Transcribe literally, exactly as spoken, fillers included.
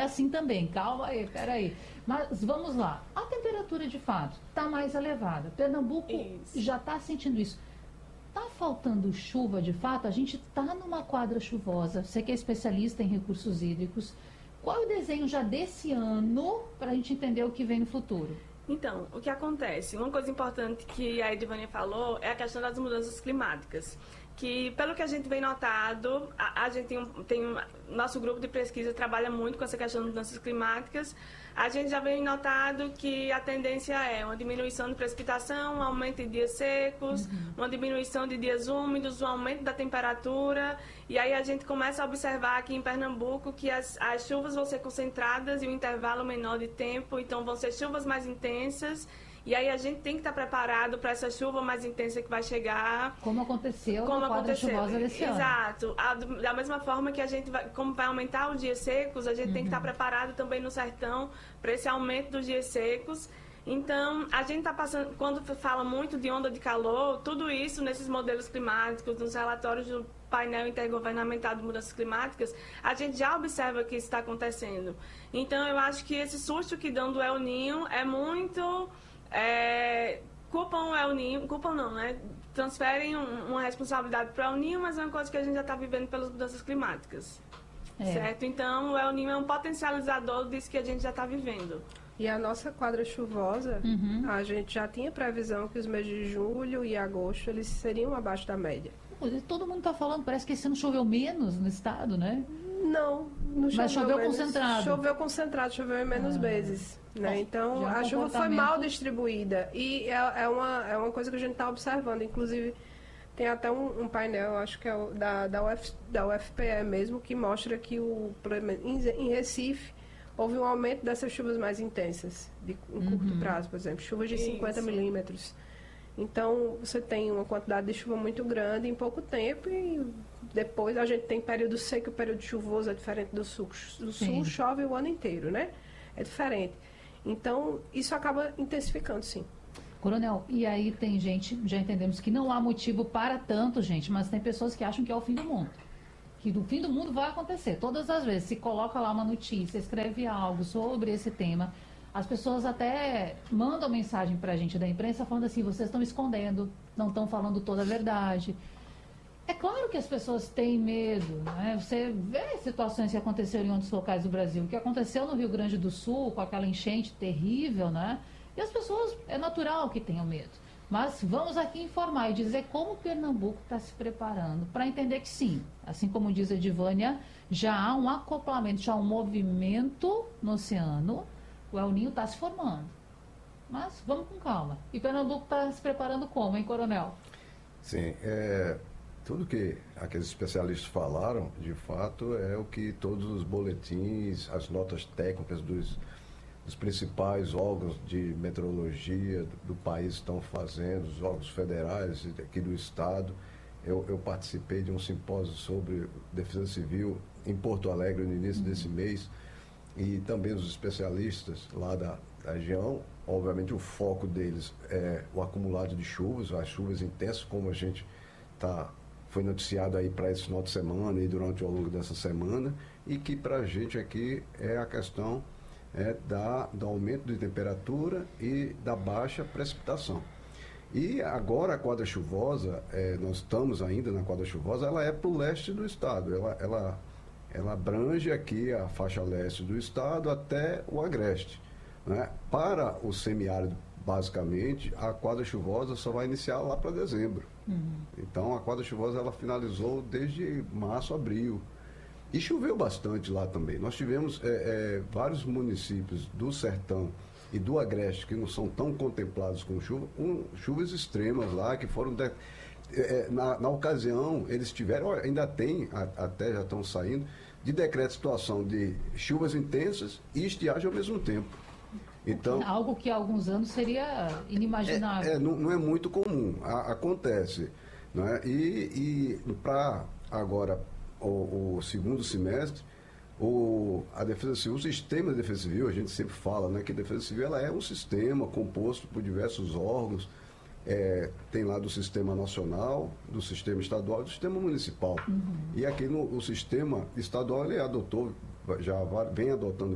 assim também. Calma aí, peraí. Mas vamos lá. A temperatura de fato está mais elevada. Pernambuco Isso. já está sentindo isso. Está faltando chuva de fato? A gente está numa quadra chuvosa. Você que é especialista em recursos hídricos. Qual é o desenho já desse ano para a gente entender o que vem no futuro? Então, o que acontece? Uma coisa importante que a Edivânia falou é a questão das mudanças climáticas. Que, pelo que a gente vem notado, a, a gente tem, um, tem um, nosso grupo de pesquisa trabalha muito com essa questão das mudanças climáticas. A gente já vem notado que a tendência é uma diminuição de precipitação, um aumento de dias secos, uhum. uma diminuição de dias úmidos, um aumento da temperatura. E aí a gente começa a observar aqui em Pernambuco que as, as chuvas vão ser concentradas em um intervalo menor de tempo, então vão ser chuvas mais intensas. E aí a gente tem que estar preparado para essa chuva mais intensa que vai chegar. Como aconteceu como na quadra aconteceu. chuvosa desse ano. Exato. A, da mesma forma que a gente vai, como vai aumentar os dias secos, a gente uhum. tem que estar preparado também no sertão para esse aumento dos dias secos. Então, a gente está passando, quando fala muito de onda de calor, tudo isso nesses modelos climáticos, nos relatórios do painel intergovernamental de mudanças climáticas, a gente já observa que isso está acontecendo. Então, eu acho que esse susto que dão do El Niño é muito... É, culpam o El Niño, culpam não, né? Transferem um, uma responsabilidade para o El Niño, mas é uma coisa que a gente já está vivendo pelas mudanças climáticas. É. Certo? Então, o El Niño é um potencializador disso que a gente já está vivendo. E a nossa quadra chuvosa, uhum. a gente já tinha previsão que os meses de julho e agosto eles seriam abaixo da média. Todo mundo está falando, parece que esse ano choveu menos no estado, né? Não, não choveu. Mas choveu menos, concentrado. Choveu concentrado, choveu em menos ah. vezes. Né? Então, um a chuva foi mal distribuída. E é, é, uma, é uma coisa que a gente está observando. Inclusive, tem até um, um painel, acho que é o da, da, Uf, da U F P E mesmo, que mostra que o, em Recife houve um aumento dessas chuvas mais intensas, de em curto uhum. prazo, por exemplo, chuvas de cinquenta milímetros. Então, você tem uma quantidade de chuva muito grande em pouco tempo e depois a gente tem período seco e período chuvoso, é diferente do sul. Do sul chove o ano inteiro, né? É diferente. Então, isso acaba intensificando, sim. Coronel, e aí tem gente, já entendemos que não há motivo para tanto, gente, mas tem pessoas que acham que é o fim do mundo. Que o fim do mundo vai acontecer. Todas as vezes, se coloca lá uma notícia, escreve algo sobre esse tema, as pessoas até mandam mensagem para a gente da imprensa falando assim, vocês estão escondendo, não estão falando toda a verdade. É claro que as pessoas têm medo, né? Você vê situações que aconteceram em outros locais do Brasil, o que aconteceu no Rio Grande do Sul, com aquela enchente terrível, né? E as pessoas, é natural que tenham medo. Mas vamos aqui informar e dizer como Pernambuco está se preparando para entender que sim, assim como diz a Edivânia, já há um acoplamento, já há um movimento no oceano, o El Niño está se formando. Mas vamos com calma. E Pernambuco está se preparando como, hein, Coronel? Sim, é, tudo que aqueles especialistas falaram, de fato, é o que todos os boletins, as notas técnicas dos os principais órgãos de meteorologia do, do país estão fazendo, os órgãos federais aqui do estado. Eu, eu participei de um simpósio sobre defesa civil em Porto Alegre no início uhum. desse mês, e também os especialistas lá da, da região. Obviamente o foco deles é o acumulado de chuvas, as chuvas intensas, como a gente tá, foi noticiado aí para esse final de semana e durante o longo dessa semana, e que para a gente aqui é a questão É, da, do aumento de temperatura e da baixa precipitação. E agora a quadra chuvosa, é, nós estamos ainda na quadra chuvosa, ela é para o leste do estado, ela, ela, ela abrange aqui a faixa leste do estado até o agreste. Né? Para o semiárido, basicamente, a quadra chuvosa só vai iniciar lá para dezembro. Uhum. Então a quadra chuvosa ela finalizou desde março, abril. E choveu bastante lá também. Nós tivemos é, é, vários municípios do sertão e do agreste que não são tão contemplados com chuva, com chuvas extremas lá, que foram... De, é, na, na ocasião, eles tiveram, ainda tem, a, até já estão saindo, de decreto de situação de chuvas intensas e estiagem ao mesmo tempo. Então, algo que há alguns anos seria inimaginável. É, é, não, não é muito comum, a, acontece. Né? E, e para agora... O, o segundo semestre, o, a Defesa Civil, o sistema de Defesa Civil, a gente sempre fala, né, que a Defesa Civil ela é um sistema composto por diversos órgãos, é, tem lá do sistema nacional, do sistema estadual e do sistema municipal. Uhum. E aqui no o sistema estadual ele adotou, já vem adotando